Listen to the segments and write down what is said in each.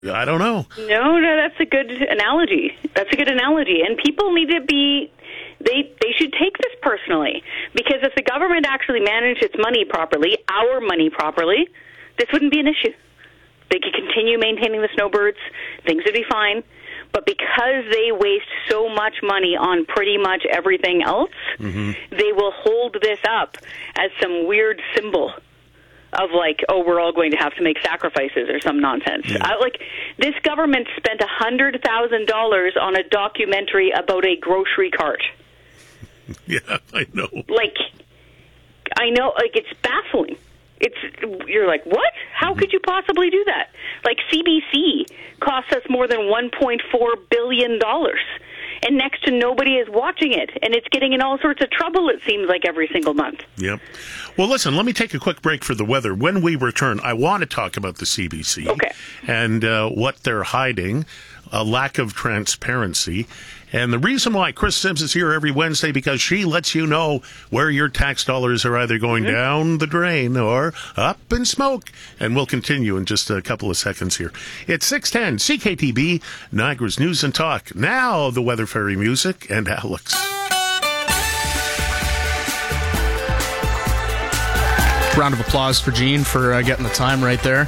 I don't know. No, that's a good analogy. And people need to be, they should take this personally. Because if the government actually managed its money properly, our money properly, this wouldn't be an issue. They could continue maintaining the snowbirds. Things would be fine. But because they waste so much money on pretty much everything else, they will hold this up as some weird symbol of like, oh, we're all going to have to make sacrifices or some nonsense. Yeah. This government spent $100,000 on a documentary about a grocery cart. Yeah, I know. It's baffling. You're like, what? How could you possibly do that? Like, CBC costs us more than $1.4 billion, and next to nobody is watching it, and it's getting in all sorts of trouble, it seems like, every single month. Yep. Well, listen, let me take a quick break for the weather. When we return, I want to talk about the CBC and what they're hiding, a lack of transparency. And the reason why Chris Sims is here every Wednesday, because she lets you know where your tax dollars are either going down the drain or up in smoke. And we'll continue in just a couple of seconds here. It's 610 CKTB, Niagara's News and Talk. Now the Weather Fairy music and Alex. Round of applause for Gene for getting the time right there.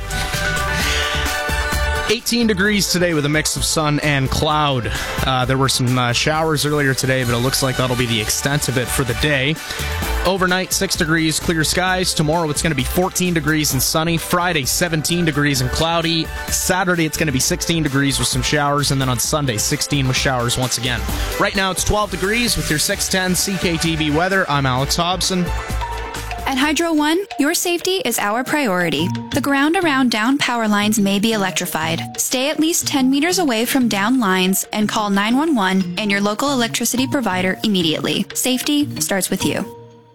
18 degrees today with a mix of sun and cloud. There were some showers earlier today, but it looks like that'll be the extent of it for the day. Overnight, 6 degrees, clear skies. Tomorrow, it's going to be 14 degrees and sunny. Friday, 17 degrees and cloudy. Saturday, it's going to be 16 degrees with some showers. And then on Sunday, 16 with showers once again. Right now, it's 12 degrees with your 610 CKTV weather. I'm Alex Hobson. At Hydro One, your safety is our priority. The ground around down power lines may be electrified. Stay at least 10 meters away from down lines and call 911 and your local electricity provider immediately. Safety starts with you.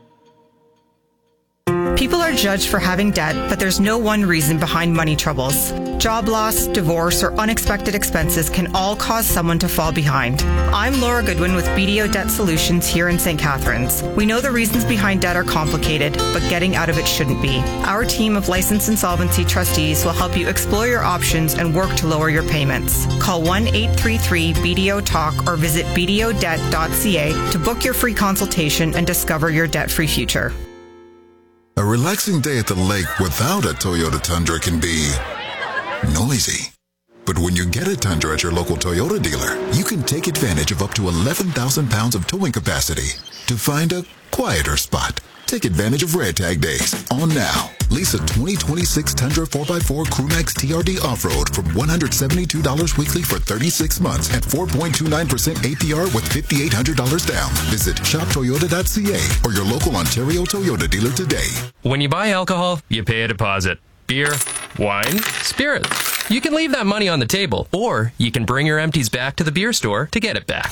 People are judged for having debt, but there's no one reason behind money troubles. Job loss, divorce, or unexpected expenses can all cause someone to fall behind. I'm Laura Goodwin with BDO Debt Solutions here in St. Catharines. We know the reasons behind debt are complicated, but getting out of it shouldn't be. Our team of licensed insolvency trustees will help you explore your options and work to lower your payments. Call 1-833-BDO-TALK or visit bdodebt.ca to book your free consultation and discover your debt-free future. A relaxing day at the lake without a Toyota Tundra can be noisy. But when you get a Tundra at your local Toyota dealer, you can take advantage of up to 11,000 pounds of towing capacity to find a quieter spot. Take advantage of Red Tag Days on now. Lease a 2026 Tundra 4x4 Crewmax TRD Off-Road for $172 weekly for 36 months at 4.29% APR with $5,800 down. Visit shoptoyota.ca or your local Ontario Toyota dealer today. When you buy alcohol, you pay a deposit. Beer, wine, spirits. You can leave that money on the table, or you can bring your empties back to the beer store to get it back.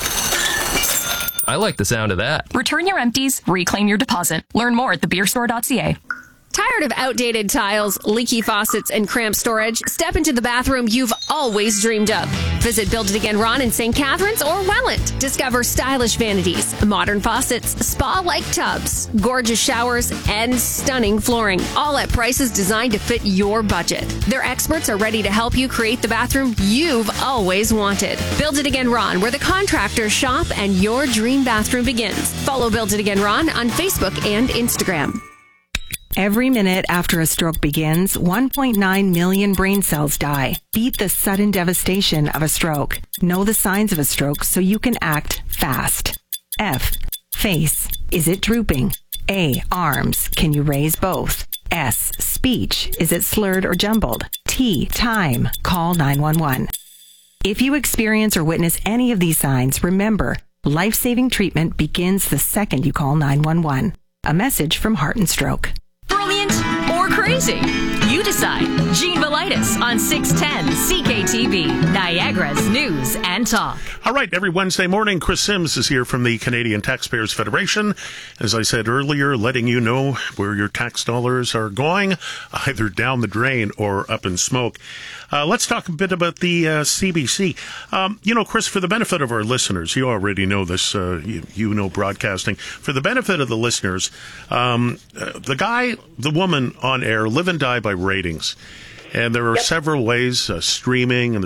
I like the sound of that. Return your empties, reclaim your deposit. Learn more at thebeerstore.ca. Tired of outdated tiles, leaky faucets, and cramped storage? Step into the bathroom you've always dreamed of. Visit Build It Again Ron in St. Catharines or Welland. Discover stylish vanities, modern faucets, spa-like tubs, gorgeous showers, and stunning flooring, all at prices designed to fit your budget. Their experts are ready to help you create the bathroom you've always wanted. Build It Again Ron, where the contractors shop and your dream bathroom begins. Follow Build It Again Ron on Facebook and Instagram. Every minute after a stroke begins, 1.9 million brain cells die. Beat the sudden devastation of a stroke. Know the signs of a stroke so you can act fast. F. Face. Is it drooping? A. Arms. Can you raise both? S. Speech. Is it slurred or jumbled? T. Time. Call 911. If you experience or witness any of these signs, remember, life-saving treatment begins the second you call 911. A message from Heart and Stroke. Brilliant or crazy? You decide. Gene Velitis on 610 CKTV, Niagara's News and Talk. All right, every Wednesday morning, Chris Sims is here from the Canadian Taxpayers Federation. As I said earlier, letting you know where your tax dollars are going, either down the drain or up in smoke. Let's talk a bit about the CBC. Chris, for the benefit of our listeners, you already know this, you know broadcasting. For the benefit of the listeners, the woman on air, live and die by ratings. And there are several ways, streaming, and